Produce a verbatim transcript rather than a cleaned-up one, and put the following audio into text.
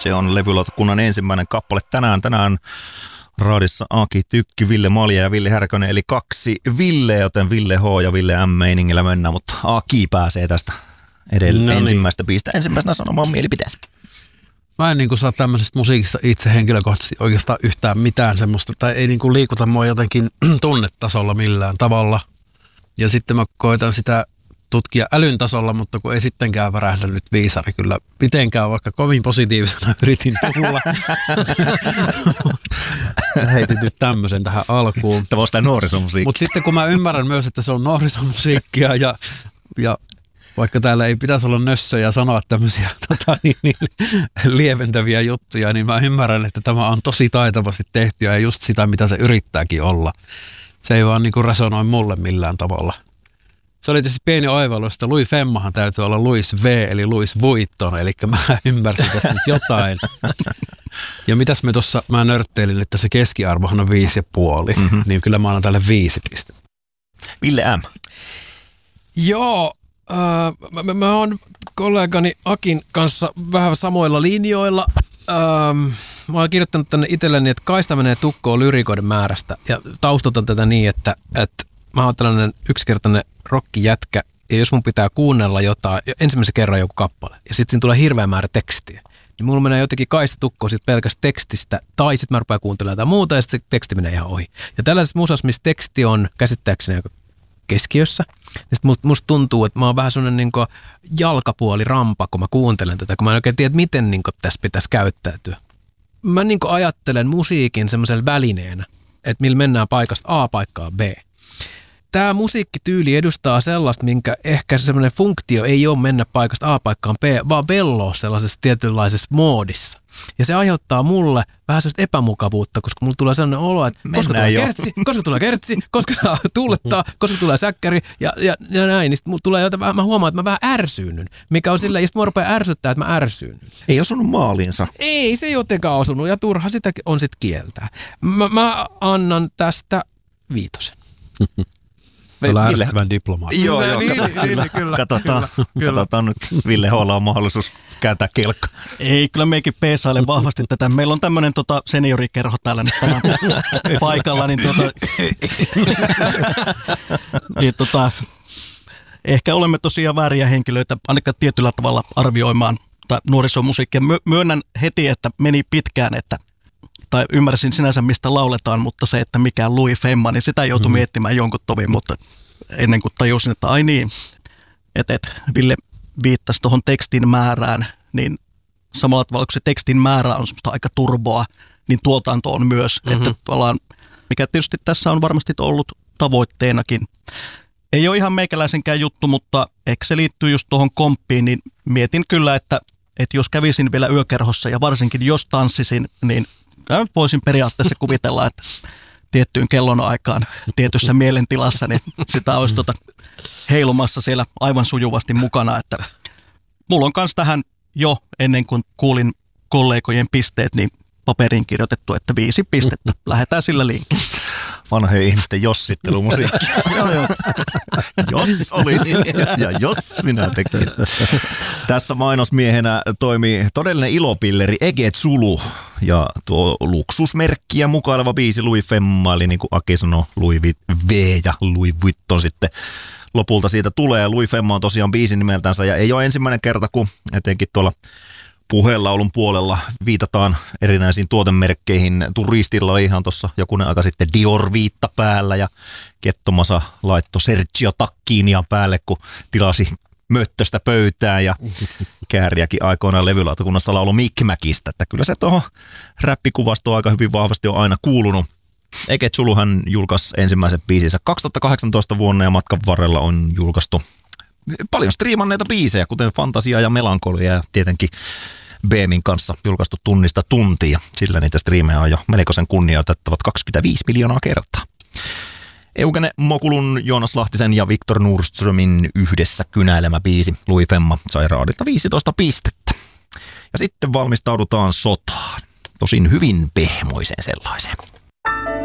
Se on levylautakunnan ensimmäinen kappale tänään. Tänään raadissa Aki Tykki, Ville Malja ja Ville Härkönen, eli kaksi Ville, joten Ville H ja Ville M meiningillä mennään, mutta Aki pääsee tästä edelleen no niin. ensimmäistä biistä ensimmäisenä sanomaan mielipiteensä. Mä en niin kuin saa tämmöisestä musiikista itse henkilökohtaisesti oikeastaan yhtään mitään semmoista, tai ei niin kuin liikuta mua jotenkin tunnetasolla millään tavalla. Ja sitten mä koitan sitä tutkia älyn tasolla, mutta kun ei sittenkään värähdä nyt viisari kyllä mitenkään, vaikka kovin positiivisena yritin tulla. Heitin nyt tämmöisen tähän alkuun. Tämä on sitä nuorisomusiikkia. Mutta sitten kun mä ymmärrän myös, että se on nuorisomusiikkia ja, ja vaikka täällä ei pitäisi olla nössöjä sanoa tämmöisiä tota, niin, niin, lieventäviä juttuja, niin mä ymmärrän, että tämä on tosi taitavasti tehty ja just sitä, mitä se yrittääkin olla. Se ei vaan niin kuin resonoi mulle millään tavalla. Se oli tietysti pieni oivallus, että Louis Femmahan täytyy olla Louis V, eli Louis Vuitton, eli mä ymmärsin tästä nyt jotain. Ja mitäs me tuossa, mä nörtteilin, että se keskiarvohan on viisi ja puoli, mm-hmm. niin kyllä mä annan tälle viisi pistettä. Ville M. Joo, äh, mä, mä oon kollegani Akin kanssa vähän samoilla linjoilla. Ähm, mä oon kirjoittanut tänne itselleni, että kaista menee tukkoon lyrikoiden määrästä ja taustotan tätä niin, että, että mä oon tällainen yksikertainen rockijätkä, ja jos mun pitää kuunnella jotain, ensimmäisen kerran joku kappale, ja sitten siinä tulee hirveä määrä tekstiä, niin mulla menee jotenkin kaista tukkoon siitä pelkästä tekstistä, tai sitten mä rupean kuuntelemaan jotain muuta, ja sitten se teksti menee ihan ohi. Ja tällaisessa musassa, missä teksti on käsittääkseni aika keskiössä, ja sitten musta tuntuu, että mä oon vähän sellainen niin kuin jalkapuoli rampa, kun mä kuuntelen tätä, kun mä en oikein tiedä, miten niin kuin tässä pitäisi käyttäytyä. Mä niin kuin ajattelen musiikin semmoisella välineenä, että millä mennään paikasta A paikkaan B. Tämä musiikkityyli edustaa sellaista, minkä ehkä semmoinen funktio ei ole mennä paikasta A paikkaan B, vaan velloa sellaisessa tietynlaisessa moodissa. Ja se aiheuttaa mulle vähän sellaista epämukavuutta, koska mulla tulee sellainen olo, että koska tulee, kertsi, koska tulee kertsi, koska saa tuulettaa, koska tulee säkkäri ja, ja, ja näin. Niin mulla tulee jotain, mä huomaan, että mä vähän ärsyynyn, mikä on silleen, ja sitten mua rupeaa ärsyttää, että mä ärsyynyn. Ei osunut maaliinsa. Ei se jotenkaan osunut, ja turha sitä on sitten kieltää. Mä, mä annan tästä viitosen. Kyllä ärsyttävän diplomaatti. Joo, joo, niin, niin, niin, kyllä, katsotaan, kyllä, katsotaan nyt. Ville Hoolla on mahdollisuus kääntää kelkka. Ei, kyllä meikin peesailen vahvasti tätä. Meillä on tämmöinen tota, seniorikerho täällä nyt tämän paikalla, niin, tota, niin tota, ehkä olemme tosiaan vääriä henkilöitä, ainakaan tietyllä tavalla arvioimaan nuorisomusiikkia. Myönnän heti, että meni pitkään, että tai ymmärsin sinänsä, mistä lauletaan, mutta se, että mikä on Louis Femma, niin sitä joutui mm. miettimään jonkun tovin, mutta ennen kuin tajusin, että ai niin, että et, Ville viittasi tuohon tekstin määrään, niin samalla tavalla, kun se tekstin määrä on semmoista aika turboa, niin tuotanto on myös, mm-hmm. että tavallaan, mikä tietysti tässä on varmasti ollut tavoitteenakin. Ei ole ihan meikäläisenkään juttu, mutta ehkä se liittyy just tuohon komppiin, niin mietin kyllä, että, että jos kävisin vielä yökerhossa ja varsinkin jos tanssisin, niin voisin periaatteessa kuvitella, että tiettyyn kellon aikaan tietyssä mielentilassa, niin sitä olisi tuota heilumassa siellä aivan sujuvasti mukana. Että mulla on myös tähän jo ennen kuin kuulin kollegojen pisteet, niin paperiin kirjoitettu, että viisi pistettä. Lähdetään sillä liikkeelle. Vanhojen ihmisten jossittelumusiikki. Joo, joo. Jos olisi ja jos minä tekisin. Tässä mainosmiehenä toimii todellinen ilopilleri Ege Zulu ja tuo luksusmerkkiä mukaileva biisi Louis Femma, eli niin kuin Aki sanoi, Louis V ja Louis Vuitton sitten lopulta siitä tulee. Louis Femma on tosiaan biisin nimeltänsä ja ei ole ensimmäinen kerta, kun etenkin tuolla puheenlaulun puolella viitataan erinäisiin tuotemerkkeihin. Turistilla oli ihan tuossa jokunen aika sitten Dior-viitta päällä ja Kettomasa laittoi Sergio Tacchinia päälle, kun tilasi möttöstä pöytää ja kääriäkin aikoinaan levylautakunnassa laulu Mick Mäkistä. Että kyllä se tuohon räppikuvastoon aika hyvin vahvasti on aina kuulunut. Ege Zuluhan julkaisi ensimmäisen biisinsä kaksituhattakahdeksantoista vuonna ja matkan varrella on julkaistu paljon striimanneita biisejä, kuten Fantasia ja Melankolia ja tietenkin Beemin kanssa julkaistu tunnista tuntia. Sillä niitä striimejä on jo melkoisen kunnioitettavat kaksikymmentäviisi miljoonaa kertaa. Eugene Mokulun, Joonas Lahtisen ja Viktor Nordströmin yhdessä kynäilemä biisi Louis Femma sai raadilta viisitoista pistettä. Ja sitten valmistaudutaan sotaan. Tosin hyvin pehmoiseen sellaiseen.